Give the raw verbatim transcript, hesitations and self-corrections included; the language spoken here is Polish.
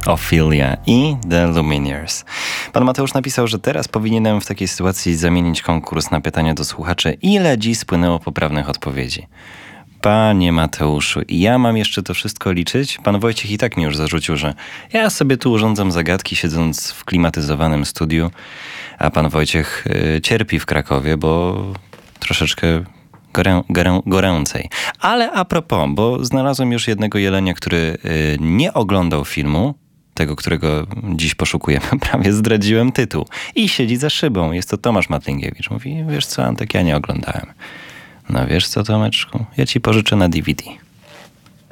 Ophelia i The Lumineers. Pan Mateusz napisał, że teraz powinienem w takiej sytuacji zamienić konkurs na pytania do słuchaczy, ile dziś spłynęło poprawnych odpowiedzi. Panie Mateuszu, ja mam jeszcze to wszystko liczyć? Pan Wojciech i tak mi już zarzucił, że ja sobie tu urządzam zagadki, siedząc w klimatyzowanym studiu, a pan Wojciech y, cierpi w Krakowie, bo troszeczkę gorę, gorę, goręcej. Ale a propos, bo znalazłem już jednego jelenia, który y, nie oglądał filmu, tego, którego dziś poszukujemy. Prawie zdradziłem tytuł. I siedzi za szybą. Jest to Tomasz Matlingiewicz. Mówi, wiesz co, Antek, ja nie oglądałem. No wiesz co, Tomeczku, ja ci pożyczę na D V D.